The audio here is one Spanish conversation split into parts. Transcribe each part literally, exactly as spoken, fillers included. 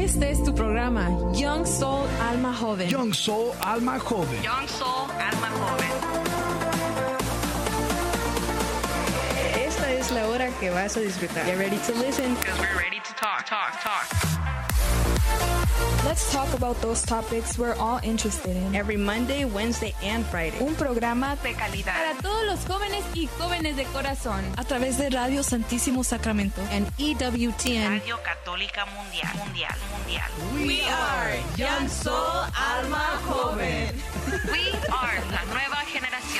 Este es tu programa, Young Soul Alma Joven. Young Soul Alma Joven. Young Soul Alma Joven. Esta es la hora que vas a disfrutar. Get ready to listen. Because we're ready to talk, talk, talk. Let's talk about those topics we're all interested in. Every Monday, Wednesday, and Friday. Un programa De calidad. Para todos los jóvenes y jóvenes de corazón. a través de Radio Santísimo Sacramento and E W T N. Radio Católica Mundial, Mundial, Mundial. We are Young Soul Alma Joven. We are la nueva generación.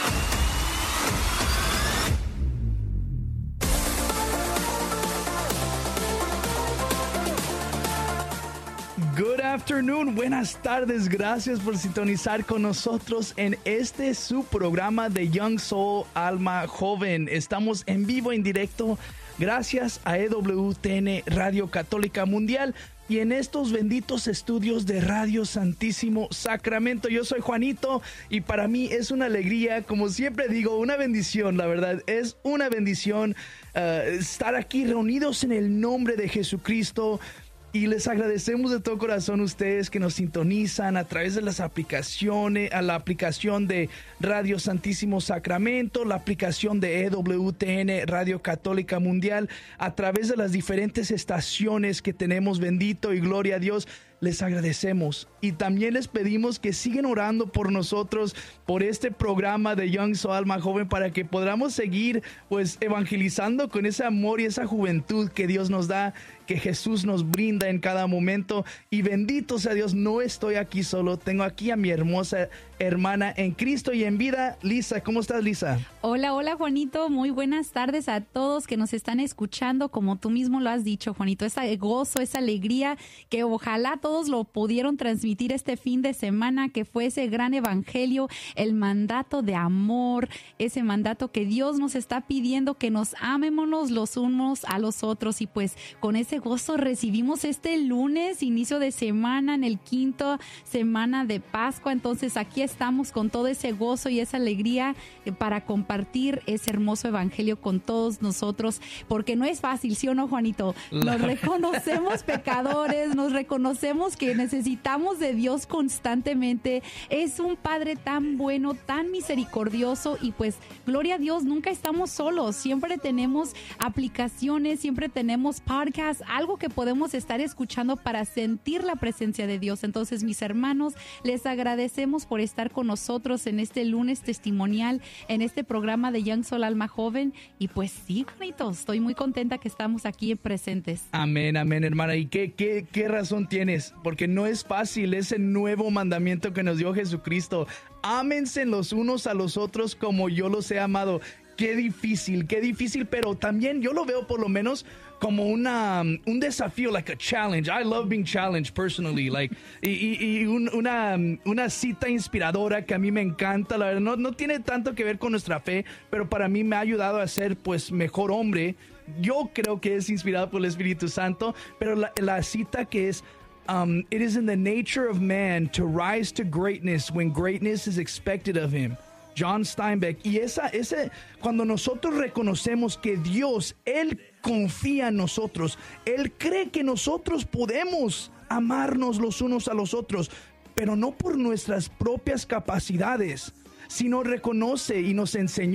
Good afternoon, buenas tardes, gracias por sintonizar con nosotros en este su programa de Young Soul Alma Joven. Estamos en vivo, en directo, gracias a E W T N Radio Católica Mundial y en estos benditos estudios de Radio Santísimo Sacramento. Yo soy Juanito y para mí es una alegría, como siempre digo, una bendición, la verdad, es una bendición uh, estar aquí reunidos en el nombre de Jesucristo. Y les agradecemos de todo corazón a ustedes que nos sintonizan a través de las aplicaciones, a la aplicación de Radio Santísimo Sacramento, la aplicación de E W T N Radio Católica Mundial, a través de las diferentes estaciones que tenemos. Bendito y gloria a Dios. Les agradecemos y también les pedimos que sigan orando por nosotros, por este programa de Young Soul Alma Joven, para que podamos seguir pues evangelizando con ese amor y esa juventud que Dios nos da, que Jesús nos brinda en cada momento. Y bendito sea Dios, no estoy aquí solo, tengo aquí a mi hermosa hermana en Cristo y en vida, Lisa. ¿Cómo estás, Lisa? Hola, hola, Juanito. Muy buenas tardes a todos que nos están escuchando. Como tú mismo lo has dicho, Juanito, ese gozo, esa alegría que ojalá todos lo pudieron transmitir este fin de semana, que fue ese gran evangelio, el mandato de amor, ese mandato que Dios nos está pidiendo, que nos amémonos los unos a los otros. Y pues con ese gozo recibimos este lunes, inicio de semana, en el quinto semana de Pascua. Entonces aquí estamos con todo ese gozo y esa alegría para compartir ese hermoso evangelio con todos nosotros, porque no es fácil, ¿sí o no, Juanito? Nos reconocemos pecadores, nos reconocemos que necesitamos de Dios constantemente. Es un Padre tan bueno, tan misericordioso y pues, gloria a Dios, nunca estamos solos. Siempre tenemos aplicaciones, siempre tenemos podcasts, algo que podemos estar escuchando para sentir la presencia de Dios. Entonces, mis hermanos, les agradecemos por estar con nosotros en este lunes testimonial, en este programa de Young Soul Alma Joven. Y pues sí, Juanito, estoy muy contenta que estamos aquí presentes. Amén, amén, hermana. ¿Y qué, qué, qué razón tienes? Porque no es fácil ese nuevo mandamiento que nos dio Jesucristo. Ámense los unos a los otros como yo los he amado. Qué difícil, qué difícil, pero también yo lo veo por lo menos como una, un desafío, like a challenge. I love being challenged personally, like, y, y, y un, una, una cita inspiradora que a mí me encanta, la verdad, no, no tiene tanto que ver con nuestra fe, pero para mí me ha ayudado a ser, pues, mejor hombre. Yo creo que es inspirado por el Espíritu Santo, pero la, la cita que es, um, it is in the nature of man to rise to greatness when greatness is expected of him. John Steinbeck. Y esa, ese, cuando nosotros reconocemos que Dios, Él confía en nosotros, Él cree que nosotros podemos amarnos los unos a los otros, pero no por nuestras propias capacidades, sino reconoce y nos enseñó